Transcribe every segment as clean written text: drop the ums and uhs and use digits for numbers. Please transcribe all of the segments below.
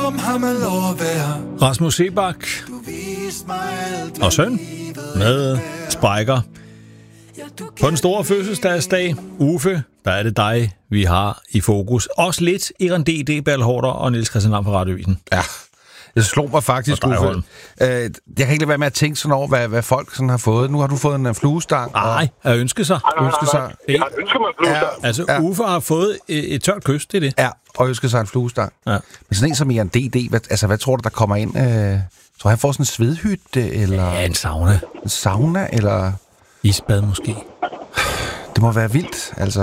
om ham at lov at være. Rasmus Seebach og søn med Sprækker. På den store fødselsdagsdag, Uffe, der er det dig, vi har i fokus. Også lidt Iren D.D. Bertelhorter og Niels Christian Lam på Radioavisen. Ja, det slog mig faktisk, Uffe. Jeg kan ikke lade være med at tænke sådan over, hvad folk sådan har fået. Nu har du fået en fluestang. Nej, at ønske sig. Jeg har ønsket mig en fluestang. Ja, altså, Uffe har fået et tørt kys, det er det. Ja, og ønsker sig en fluestang. Ja. Men sådan en som Iren D.D., hvad tror du, der kommer ind? Tror han får sådan en svedhytte, eller... Ja, en sauna. En sauna, eller... Isbad måske. Det må være vildt, altså.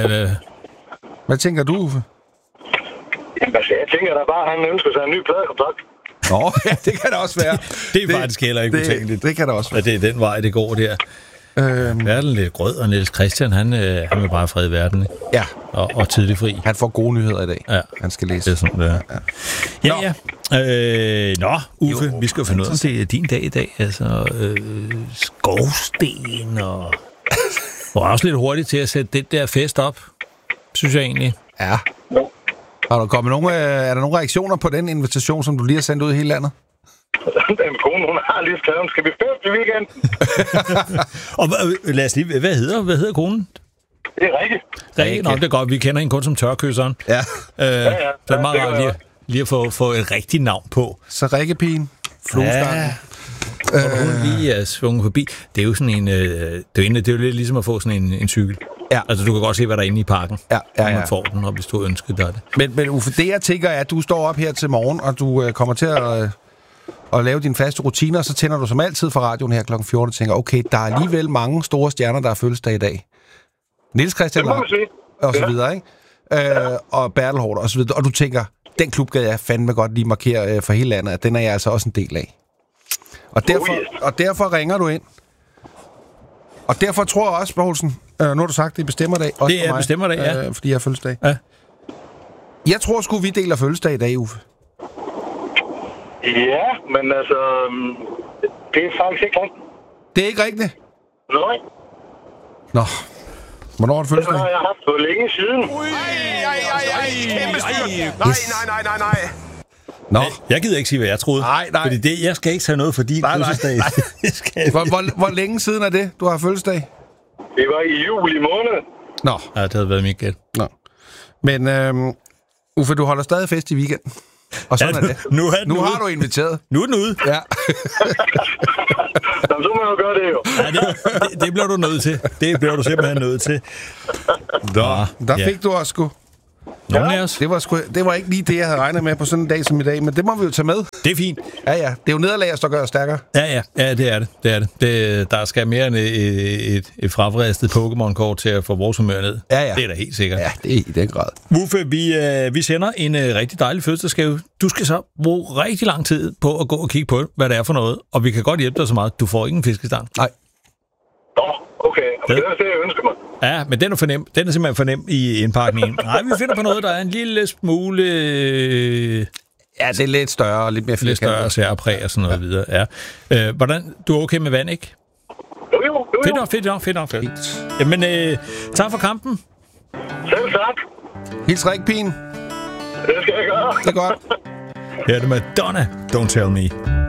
Hvad tænker du, Uffe? Jamen, jeg tænker da bare, at han ønsker sig en ny pladekontrakt. Nå, ja, det kan det også være. Det er faktisk heller ikke utænkeligt. Det kan det også være. At det er den vej, det går der. Verden lidt grød, og Niels Christian, han vil bare fred i verden. Ikke? Ja. Og tidlig fri. Han får gode nyheder i dag. Ja. Han skal læse. Det er sådan, det er. Ja. Uffe, vi skal jo finde ud af, det er din dag i dag. Altså, skovsten og... Du er også lidt hurtigt til at sætte det der fest op, synes jeg egentlig. Ja. Er der nogle reaktioner på den invitation, som du lige har sendt ud i hele landet? Den kone, hun har lige skrevet, skal vi feste i weekenden? Og lad os lige... Hvad hedder konen? Det er Rikke. Rikke, nok det er godt. Vi kender hende kun som tørkysseren. Ja. Så det er meget rart lige at få et rigtigt navn på. Så Rikkepigen, fluestangen. Og hun lige er svunget forbi. Det er jo sådan en... det er jo lidt ligesom at få sådan en cykel. Ja. Altså, du kan godt se, hvad der er inde i parken. Ja. Når man får den, og hvis du ønsker dig det. Men Uffe, det jeg tænker er, at du står op her til morgen, og du kommer til at lave dine faste rutiner, og så tænder du som altid for radioen her kl. 14 og tænker, okay, der er alligevel mange store stjerner, der har fødselsdag i dag. Niels Christian og så videre, ikke? Og Bertelhorter og så videre. Og du tænker, den klub gad jeg fandme godt lige markere for hele landet, at den er jeg altså også en del af. Og derfor ringer du ind. Og derfor tror jeg også, Poulsen, nu har du sagt, det er bestemmerdag. Også det er bestemmerdag, ja. Fordi jeg har fødselsdag. Ja. Jeg tror sgu, vi deler fødselsdag i dag, Uffe. Ja, men altså... Det er faktisk ikke rigtigt. Det er ikke rigtigt? Nej. Nå. Hvornår har du fødselsdag? Det har jeg haft for længe siden. Kæmpe styr. Nej. Nå. Jeg gider ikke sige, hvad jeg troede. Nej. Fordi jeg skal ikke tage noget for din fødselsdag. Hvor længe siden er det, du har fødselsdag? Det var i juli måned. Nå. Ja, det havde været mit gæt. Nå. Men Uffe, du holder stadig fest i weekenden. Og sådan er det. Nu har du inviteret. Nu er den ude. Ja. Jamen, så må jeg jo gøre det jo. Ja, det bliver du nødt til. Det bliver du simpelthen nødt til. Der fik du også sgu. Nogle af os. Det var ikke lige det, jeg havde regnet med på sådan en dag som i dag, men det må vi jo tage med. Det er fint. Ja. Det er jo nederlag, der gør os stærkere. Ja, det er det. Der skal mere end et frafristet Pokémon-kort til at få vores humør ned. Ja. Det er da helt sikkert. Ja, det er i den grad. Uffe, vi sender en rigtig dejlig fødselsdagsgave. Du skal så bruge rigtig lang tid på at gå og kigge på, hvad det er for noget, og vi kan godt hjælpe dig så meget. Du får ikke en fiskestang. Nej. Nå, okay. Det er det, jeg ønsker mig. Ja, men den er fornem. Den er simpelthen fornem i indpakningen. Nej, vi finder på noget, der er en lille smule... Ja, det er lidt større og lidt mere lidt større særpræg og sådan noget videre. Ja. Hvordan? Du er okay med vand, ikke? Jo. Fedt nok. Jamen, tak for kampen. Selv tak. Hils Rikkepigen. Det skal jeg gøre. Det er godt. Ja, det er Madonna. Don't tell me.